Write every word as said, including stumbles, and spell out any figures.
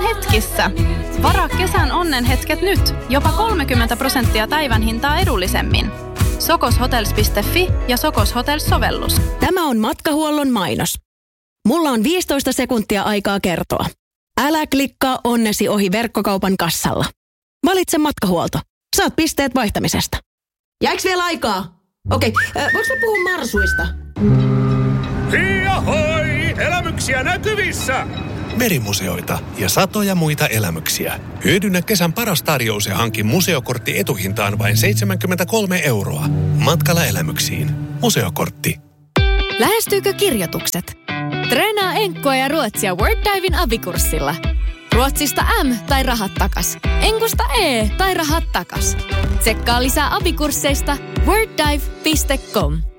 hetkissä. Varaa kesän onnenhetket nyt. Jopa kolmekymmentä prosenttia päivän hintaa edullisemmin. Sokoshotels piste fi ja Sokos Hotels-sovellus. Tämä on matkahuollon mainos. Mulla on viisitoista sekuntia aikaa kertoa. Älä klikkaa onnesi ohi verkkokaupan kassalla. Valitse matkahuolto. Saat pisteet vaihtamisesta. Jääks vielä aikaa? Okei, äh, voinko mä puhua marsuista? Hiihoi! Elämyksiä näkyvissä! Merimuseoita ja satoja muita elämyksiä. Hyödynnä kesän paras tarjous ja hanki museokortti etuhintaan vain seitsemänkymmentäkolme euroa. Matkalla elämyksiin. Museokortti. Lähestyykö kirjoitukset? Treenaa enkkoa ja ruotsia Worddiven abikurssilla. Ruotsista M tai rahat takas. Enkusta E tai rahat takas. Tsekkaa lisää abikursseista worddive piste com.